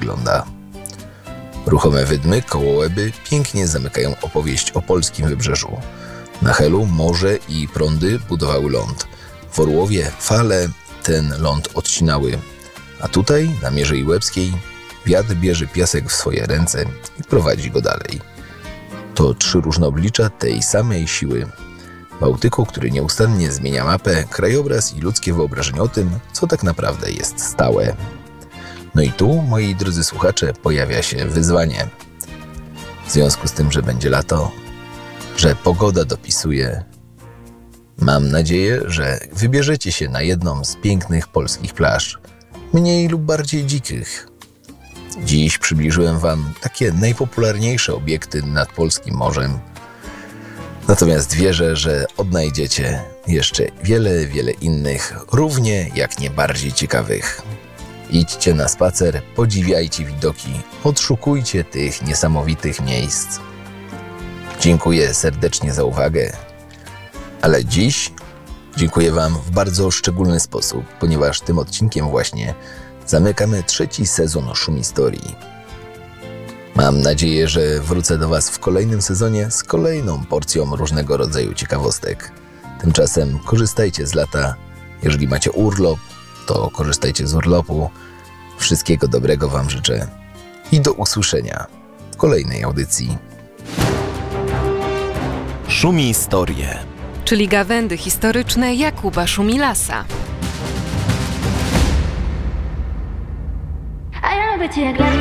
wygląda. Ruchome wydmy koło Łeby pięknie zamykają opowieść o polskim wybrzeżu. Na Helu morze i prądy budowały ląd. W Orłowie fale ten ląd odcinały. A tutaj, na Mierzei Łebskiej, wiatr bierze piasek w swoje ręce i prowadzi go dalej. To 3 różne oblicza tej samej siły. Bałtyku, który nieustannie zmienia mapę, krajobraz i ludzkie wyobrażenie o tym, co tak naprawdę jest stałe. No i tu, moi drodzy słuchacze, pojawia się wyzwanie. W związku z tym, że będzie lato, że pogoda dopisuje, mam nadzieję, że wybierzecie się na jedną z pięknych polskich plaż, mniej lub bardziej dzikich. Dziś przybliżyłem Wam takie najpopularniejsze obiekty nad polskim morzem. Natomiast wierzę, że odnajdziecie jeszcze wiele, wiele innych, równie jak nie bardziej ciekawych. Idźcie na spacer, podziwiajcie widoki, odszukujcie tych niesamowitych miejsc. Dziękuję serdecznie za uwagę, ale dziś dziękuję Wam w bardzo szczególny sposób, ponieważ tym odcinkiem właśnie zamykamy 3. sezon Szumistorii. Mam nadzieję, że wrócę do Was w kolejnym sezonie z kolejną porcją różnego rodzaju ciekawostek. Tymczasem korzystajcie z lata. Jeżeli macie urlop, to korzystajcie z urlopu. Wszystkiego dobrego Wam życzę i do usłyszenia w kolejnej audycji. Szumistorie, czyli gawędy historyczne Jakuba Szumilasa. A ja lubię cię jak